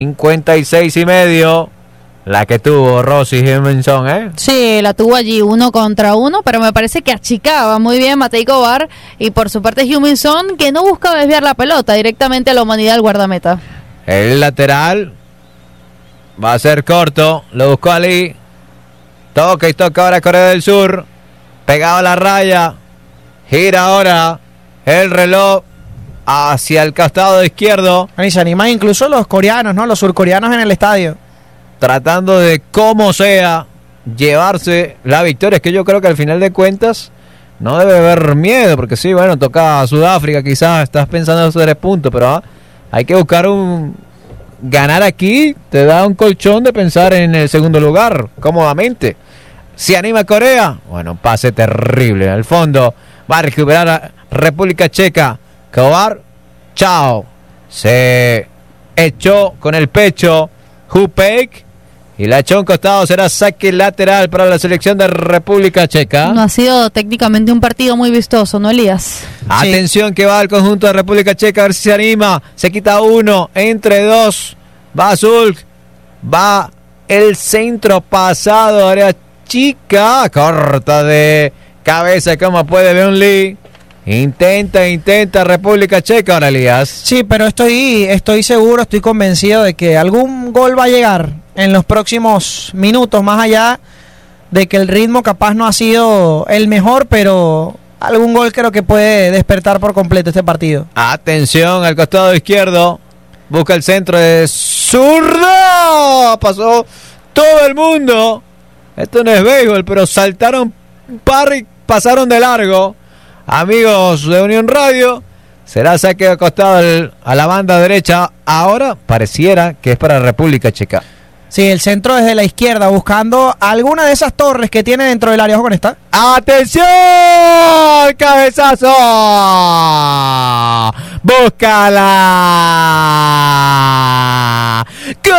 56.5. La que tuvo Rossi Jimenson, ¿eh? Sí, la tuvo allí 1 contra 1, pero me parece que achicaba muy bien Matej Kovar, y por su parte Jimenson, que no buscaba desviar la pelota directamente a la humanidad del guardameta. El lateral va a ser corto, lo buscó Ali. Toca y toca ahora Corea del Sur, pegado a la raya. Gira ahora el reloj hacia el costado izquierdo. Y se animan incluso los coreanos, ¿no? Los surcoreanos en el estadio, tratando de, como sea, llevarse la victoria. Es que yo creo que al final de cuentas no debe haber miedo, porque sí, bueno, toca a Sudáfrica, quizás estás pensando en los 3 puntos, pero hay que buscar ganar aquí, te da un colchón de pensar en el segundo lugar, cómodamente. Se anima Corea, bueno, pase terrible, al fondo, va a recuperar a República Checa. Kovar, chao, se echó con el pecho Hupek, y la echó a un costado. Será saque lateral para la selección de República Checa. No ha sido técnicamente un partido muy vistoso, ¿no, Elías? Atención, sí, que va al conjunto de República Checa, a ver si se anima. Se quita uno, entre dos. Va Zulk, va el centro pasado, área chica, corta de cabeza, como puede Leon Lee. Intenta República Checa ahora, Elías. Sí, pero estoy seguro, estoy convencido de que algún gol va a llegar en los próximos minutos, más allá de que el ritmo capaz no ha sido el mejor, pero algún gol creo que puede despertar por completo este partido. Atención al costado izquierdo, busca el centro de zurdo, pasó todo el mundo. Esto no es béisbol, pero saltaron un par y pasaron de largo. Amigos de Unión Radio, será saque de costado a la banda derecha. Ahora pareciera que es para República Checa. Sí, el centro desde la izquierda, buscando alguna de esas torres que tiene dentro del área. Ojo con esta. ¡Atención! ¡Cabezazo! ¡Búscala! ¡Gol!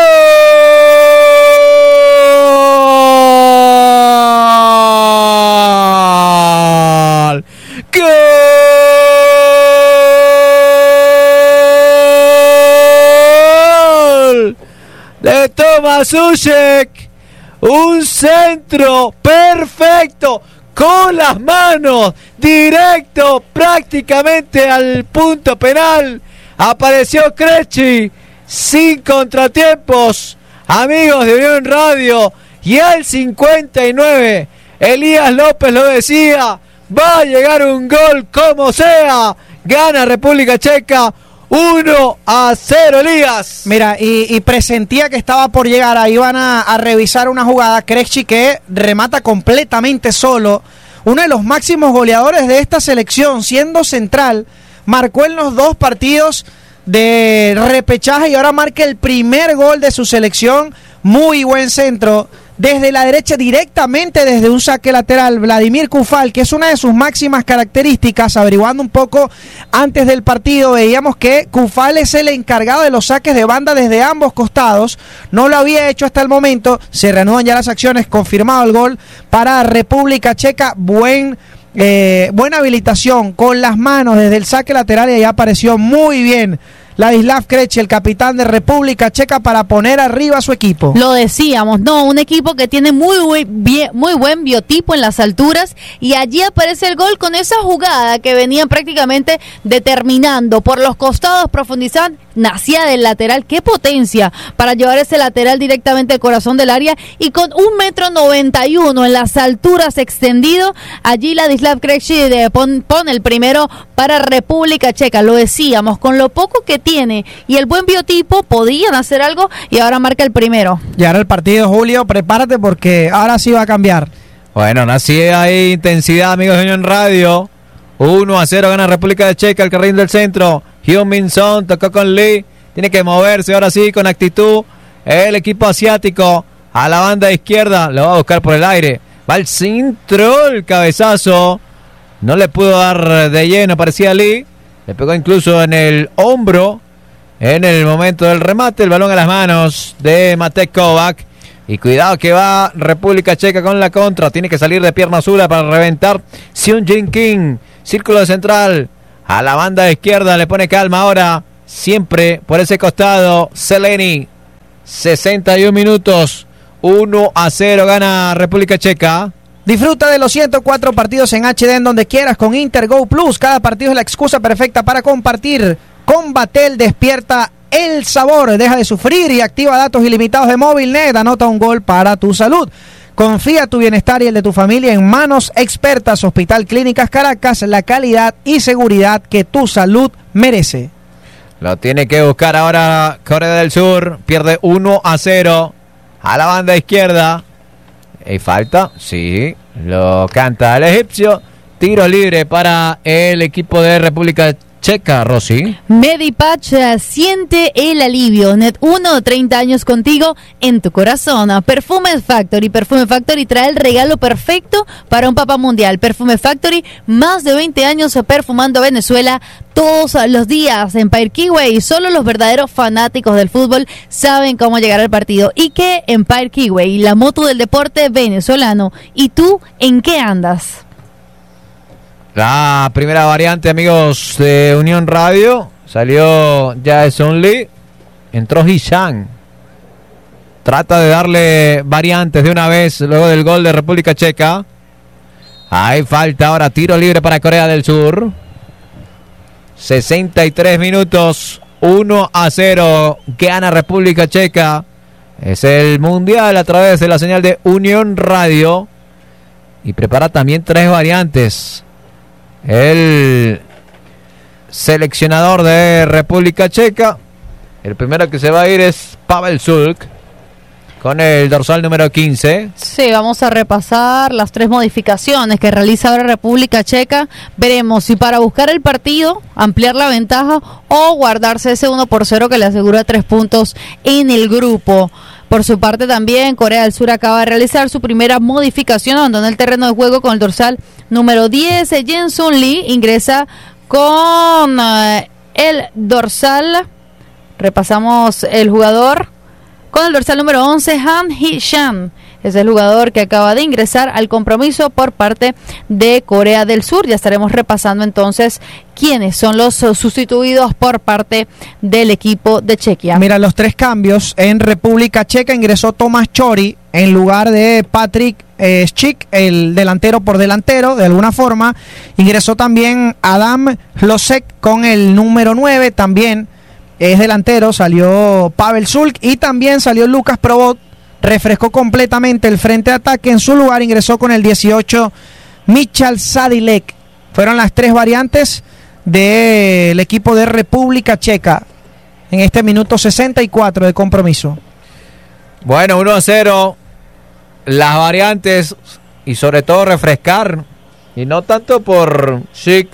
¡Gol! De Tomaszewski, un centro perfecto con las manos, directo prácticamente al punto penal. Apareció Krejci sin contratiempos, amigos de Unión Radio, y al 59 Elías López lo decía, va a llegar un gol como sea. Gana República Checa 1-0, Elías. Mira, y presentía que estaba por llegar. Ahí van a revisar una jugada. Krejci, que remata completamente solo. Uno de los máximos goleadores de esta selección, siendo central. Marcó en los 2 partidos de repechaje y ahora marca el primer gol de su selección. Muy buen centro desde la derecha, directamente desde un saque lateral. Vladimir Coufal, que es una de sus máximas características. Averiguando un poco antes del partido, veíamos que Coufal es el encargado de los saques de banda desde ambos costados. No lo había hecho hasta el momento. Se reanudan ya las acciones. Confirmado el gol para República Checa. Buena habilitación con las manos desde el saque lateral, y ahí apareció muy bien Ladislav Krejci, el capitán de República Checa, para poner arriba a su equipo. Lo decíamos, no, un equipo que tiene muy buen biotipo en las alturas, y allí aparece el gol con esa jugada que venían prácticamente determinando por los costados, profundizar, nacía del lateral. Qué potencia para llevar ese lateral directamente al corazón del área, y con 1,91 m en las alturas extendido, allí Ladislav Krejci pone el primero para República Checa. Lo decíamos, con lo poco que tiene y el buen biotipo podían hacer algo, y ahora marca el primero. Y ahora el partido, Julio, prepárate porque ahora sí va a cambiar. Bueno, así hay intensidad, amigos de Unión Radio. 1-0 gana República Checa, el carril del centro. Heung-min Son tocó con Lee, tiene que moverse ahora sí con actitud el equipo asiático a la banda izquierda, lo va a buscar por el aire, va al centro, el cabezazo no le pudo dar de lleno, parecía Lee, le pegó incluso en el hombro en el momento del remate. El balón a las manos de Matej Kovac, y cuidado que va República Checa con la contra, tiene que salir de pierna azul para reventar Seung Jin Kim, círculo de central a la banda izquierda, le pone calma ahora, siempre por ese costado Zeleny, 61 minutos. 1-0 gana República Checa. Disfruta de los 104 partidos en HD en donde quieras con Intergo Plus. Cada partido es la excusa perfecta para compartir. Con Batel despierta el sabor. Deja de sufrir y activa datos ilimitados de MóvilNet. Anota un gol para tu salud. Confía tu bienestar y el de tu familia en manos expertas. Hospital Clínicas Caracas, la calidad y seguridad que tu salud merece. Lo tiene que buscar ahora Corea del Sur. Pierde 1-0 a la banda izquierda. ¿Y falta? Sí, lo canta el egipcio. Tiro libre para el equipo de República Checa, Rosy. Medipatch, siente el alivio. Net 1, 30 años contigo en tu corazón. Perfume Factory. Perfume Factory trae el regalo perfecto para un papá mundial. Perfume Factory, más de 20 años perfumando Venezuela todos los días. Empire Keyway, solo los verdaderos fanáticos del fútbol saben cómo llegar al partido. Y que Empire Keyway, la moto del deporte venezolano. ¿Y tú en qué andas? La primera variante, amigos de Unión Radio. Salió Jason Lee. Entró Hisham. Trata de darle variantes de una vez luego del gol de República Checa. Hay falta ahora. Tiro libre para Corea del Sur. 63 minutos. 1-0. Gana República Checa. Es el Mundial a través de la señal de Unión Radio. Y prepara también 3 variantes. El seleccionador de República Checa. El primero que se va a ir es Pavel Sulk con el dorsal número 15. Sí, vamos a repasar las 3 modificaciones que realiza ahora República Checa. Veremos si para buscar el partido, ampliar la ventaja o guardarse ese 1-0 que le asegura 3 puntos en el grupo. Por su parte también, Corea del Sur acaba de realizar su primera modificación, abandona el terreno de juego con el dorsal número 10. Jason Lee ingresa con el dorsal, repasamos el jugador, con el dorsal número 11, Han Hee-chan. Es el jugador que acaba de ingresar al compromiso por parte de Corea del Sur. Ya estaremos repasando entonces quiénes son los sustituidos por parte del equipo de Chequia. Mira, los 3 cambios. En República Checa ingresó Tomás Chori en lugar de Patrick Schick, el delantero por delantero, de alguna forma. Ingresó también Adam Hlosek con el número 9, también es delantero. Salió Pavel Sulk y también salió Lucas Probot. Refrescó completamente el frente de ataque. En su lugar ingresó con el 18 Michal Sadilek. Fueron las 3 variantes del equipo de República Checa en este minuto 64 de compromiso. Bueno, 1-0. Las variantes y sobre todo refrescar. Y no tanto por Schick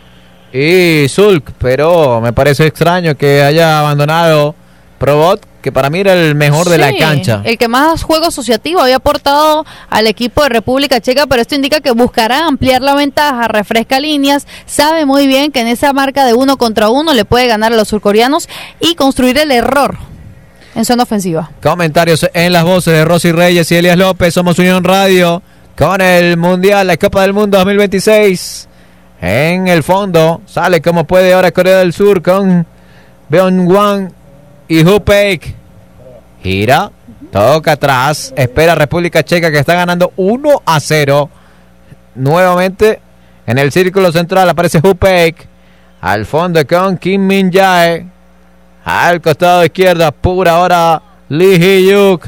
y Sulk, pero me parece extraño que haya abandonado Probot, que para mí era el mejor de la cancha. El que más juego asociativo había aportado al equipo de República Checa, pero esto indica que buscará ampliar la ventaja, refresca líneas, sabe muy bien que en esa marca de 1 contra 1 le puede ganar a los surcoreanos y construir el error en zona ofensiva. Comentarios en las voces de Rosy Reyes y Elías López. Somos Unión Radio con el Mundial, la Copa del Mundo 2026. En el fondo sale como puede ahora Corea del Sur con Beonwang y Hupek. Gira, toca atrás, espera República Checa que está ganando 1-0. Nuevamente en el círculo central aparece Hupek. Al fondo con Kim Min Jae. Al costado izquierdo apura ahora Lee Hee-yuk.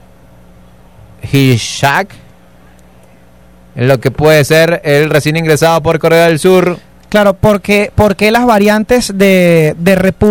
Hishak, en lo que puede ser el recién ingresado por Corea del Sur. Claro, porque las variantes de República